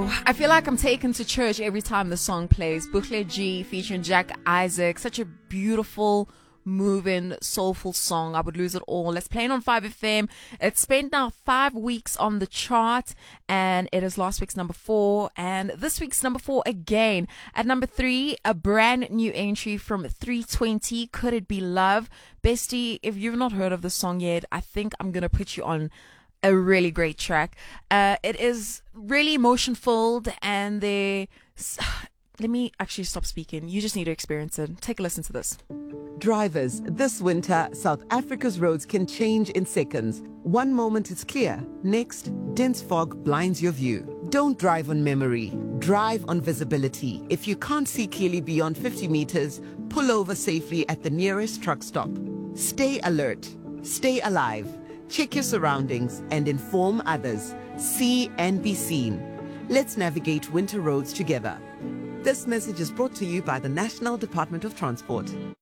I feel like I'm taken to church every time the song plays. Bukle G featuring Jack Isaac. Such a beautiful, moving, soulful song. I would lose it all. Let's play it on 5FM. It's spent now 5 weeks on the chart, and it is last week's number 4 and this week's number 4 again. At number 3, a brand new entry from 320, Could It Be Love? Bestie, if you've not heard of this song yet, I think I'm going to put you on a really great track. It is really emotion filled, and let me actually stop speaking. You just need to experience it. Take a listen to this. Drivers, this winter, South Africa's roads can change in seconds. One moment it's clear, next, dense fog blinds your view. Don't drive on memory, drive on visibility. If you can't see clearly beyond 50 meters, pull over safely at the nearest truck stop. Stay alert, stay alive, check your surroundings and inform others. See and be seen. Let's navigate winter roads together. This message is brought to you by the National Department of Transport.